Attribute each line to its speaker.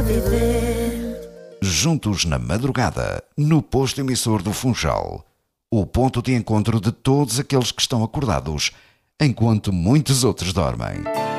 Speaker 1: viver.
Speaker 2: Juntos na madrugada, no posto emissor do Funchal. O ponto de encontro de todos aqueles que estão acordados, enquanto muitos outros dormem.